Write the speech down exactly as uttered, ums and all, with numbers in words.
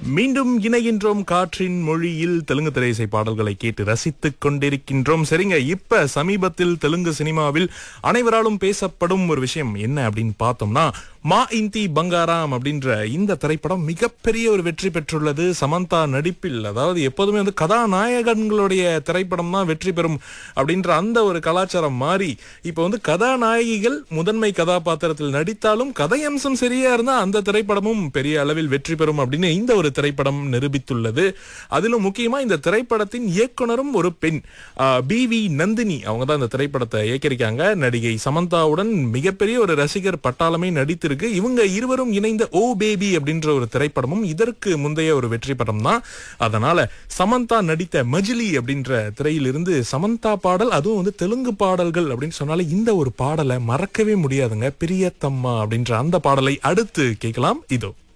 மீண்டும் இணைகின்றோம் காற்றின் மொழியில் தெலுங்கு திரையிசை பாடல்களை கேட்டு ரசித்துக் கொண்டிருக்கின்றோம். சரிங்க, இப்ப சமீபத்தில் தெலுங்கு சினிமாவில் அனைவராலும் பேசப்படும் ஒரு விஷயம் என்ன அப்படின்னு பார்த்தோம்னா, மா இந்தி பங்காராம் அப்படின்ற இந்த திரைப்படம் மிகப்பெரிய ஒரு வெற்றி பெற்றுள்ளது. சமந்தா நடிப்பில், அதாவது எப்போதுமே வந்து கதாநாயகன்களுடைய திரைப்படம் தான் வெற்றி பெறும் அப்படின்ற அந்த ஒரு கலாச்சாரம் மாறி இப்ப வந்து கதாநாயகிகள் முதன்மை கதாபாத்திரத்தில் நடித்தாலும் கதையம்சம் சரியா இருந்தா அந்த திரைப்படமும் பெரிய அளவில் வெற்றி பெறும் அப்படின்னு இந்த ஒரு திரைப்படம் நிரூபித்துள்ளது. அதிலும் முக்கியமா இந்த திரைப்படத்தின் இயக்குனரும் ஒரு பெண், பி வி நந்தினி, அவங்க தான் இந்த திரைப்படத்தை இயக்கியிருக்காங்க. நடிகை சமந்தாவுடன் மிகப்பெரிய ஒரு ரசிகர் பட்டாளமே நடித்திருக்கு. இவங்க இருவரும் இணைந்த ஓ பேபி அப்படின்ற ஒரு திரைப்படமும் இதற்கு முந்தைய ஒரு வெற்றி படம் தான். அதனால சமந்தா நடித்த மஜிலி அப்படின்ற திரையிலிருந்து சமந்தா பாடல், அதுவும் வந்து தெலுங்கு பாடல்கள் அப்படின்னு சொன்னாலே இந்த ஒரு பாடலை மறக்கவே முடியாதுங்க. பிரியத்தம்மா அப்படின்ற அந்த பாடலை அடுத்து கேட்கலாம். இதோ